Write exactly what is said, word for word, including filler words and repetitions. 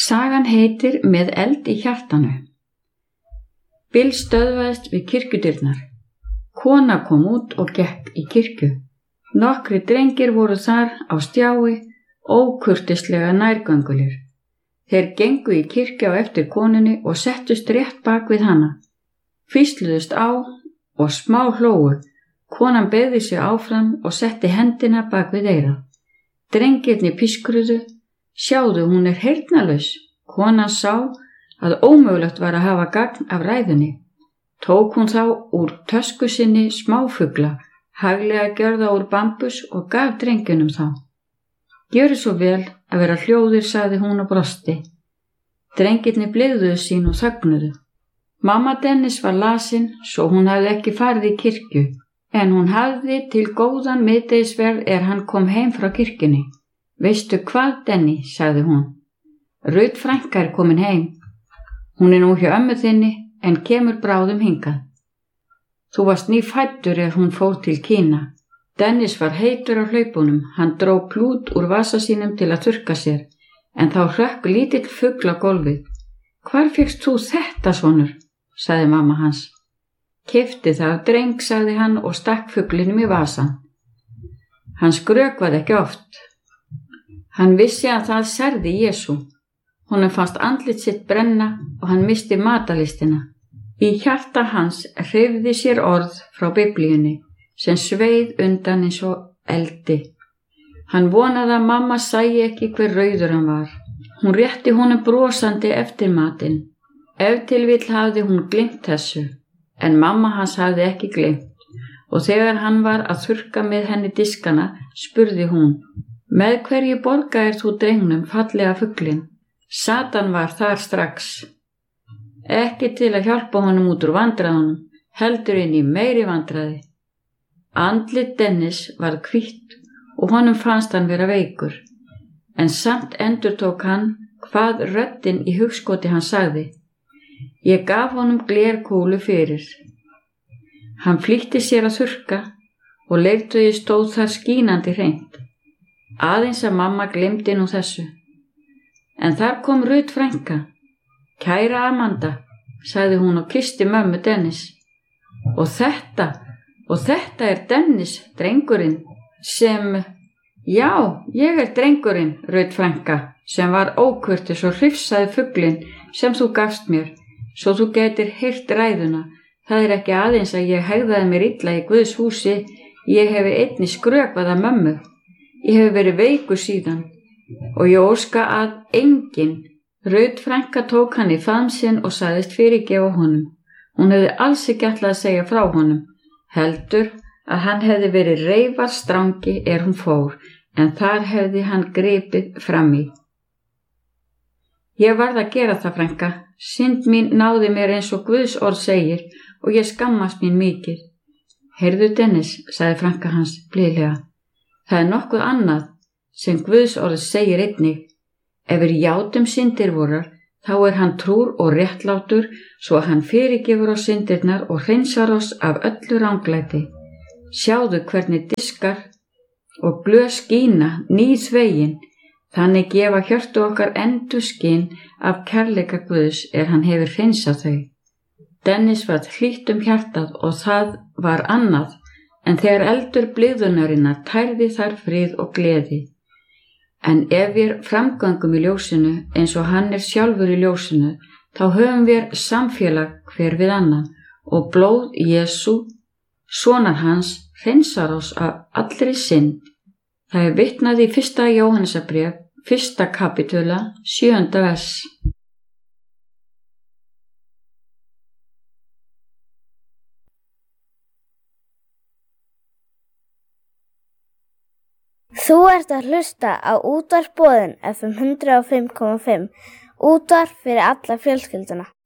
Sagan heitir Með eld í hjartanu. Bill stöðvaðist við kirkjudyrnar. Kona kom út og gekk í kirkju. Nokkri drengir voru þar á stjái, ókurteislega nærgöngulir. Þeir gengu í kirkju á eftir konunni og settust rétt bak við hana. Hvísluðust á og smá hlógu. Konan beygði sig áfram og setti hendina bak við eyrað. Drengirnir pískruðu. Sjáðu, hún er heyrnarlaus. Konan sá að ómögulegt var að hafa gagn af ræðunni. Tók hún þá úr tösku sinni smáfugla, haglega gjörða úr bambus og gaf drengjunum þá. Gjörðu svo vel að vera hljóðir, sagði hún og brosti. Drengirnir blygðuðu sín og þögnuðu. Mamma Dennis var lasin, svo hún hafði ekki farið í kirkju, en hún hafði til góðan miðdegisverð er hann kom heim frá kirkjunni. Veistu hvað, Denny, sagði hún. Rut frænka er komin heim. Hún er nú hjá ömmu þinni, en kemur bráðum hingað. Þú varst nýfæddur ef hún fór til Kína. Dennis var heitur á hlaupunum, hann dró klút úr vasa sínum til að þurrka sér, en þá hrökk lítill fugl á gólfið. Hvar fékkst þú þetta, sonur? Sagði mamma hans. Keypti það af dreng, sagði hann og stakk fuglinum í vasan. Hann skrökvaði ekki oft. Hann vissi að það særði Jesú. Honum fannst andlit sitt brenna og hann misti matalistina. Í hjarta hans hreyfði sér orð frá Biblíunni sem sveið undan eins og eldi. Hann vonaði að mamma sæi ekki hver rauður hann var. Hún rétti honum brosandi eftir matinn. Ef til vill hafði hún gleymt þessu, en mamma hans hafði ekki gleymt. Og þegar hann var að þurrka með henni diskana, spurði hún: Með hverju borgaðir þú drengnum fallega fuglinn? Satan var þar strax. Ekki til að hjálpa honum út úr vandræðunum, heldur inn í meiri vandræði. Andlit Dennis var hvítt og honum fannst hann vera veikur, en samt endurtók hann hvað röddin í hugskoti hann sagði. Ég gaf honum glerkúlu fyrir. Hann flýtti sér að þurrka og leirtögi stóð þar skínandi hreint. Aðeins að mamma gleymdi nú þessu. En þar kom Rut frænka. Kæra Amanda, sagði hún og kyssti mömmu Dennis. Og þetta, og þetta er Dennis, drengurinn, sem, já, ég er drengurinn, Rut frænka, sem var ókurteis og hrifsaði fuglinn sem þú gafst mér, svo þú getur heyrt ræðuna. Það er ekki aðeins að ég hegðaði mér illa í Guðs húsi, ég hefi einnig skrökvað að mömmu. Ég hef verið veikur síðan og ég óska að enginn. Rut frænka tók hann í faðm sinn og sagðist fyrirgefa honum. Hún hefði alls ekki ætlað að segja frá honum, heldur að hann hefði verið reifarstrangi er hún fór, en þar hefði hann gripið fram í. Ég varð að gera það, frænka. Synd mín náði mér eins og Guðs orð segir og ég skammast mín mikið. Heyrðu, Dennis, sagði frænka hans blíðlega. Það er nokkuð annað sem Guðs orð segir einnig. Ef við játum syndir vorar, þá er hann trúr og réttlátur, svo að hann fyrirgefur á syndirnar og hreinsar oss af öllu ranglæti. Sjáðu hvernig diskar og glös skína nýþvegin, þannig gefa hjörtu okkar endurskinn af kærleika Guðs er hann hefur hreinsað þau. Dennis var hlýtt um hjartað og það var annað, en þegar eldur blygðunarinnar tærði þar frið og gleði. En ef við framgöngum í ljósinu eins og hann er sjálfur í ljósinu, þá höfum við samfélag hver við annan og blóð Jesú, sonar hans, hreinsar oss af allri synd. Það er vitnað í fyrsta Jóhannesarbréf, fyrsta kapitula, sjöunda vers. Þú ert að hlusta á Útvarp Boðin F M hundrað og fimm komma fimm, útvarp fyrir alla fjölskylduna.